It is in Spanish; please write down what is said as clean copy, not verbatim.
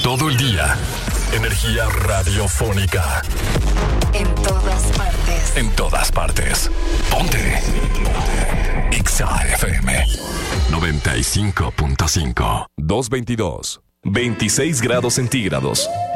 Todo el día. Energía radiofónica. En todas partes. En todas partes. Ponte. Exa FM 95.5. 222. 26 grados centígrados.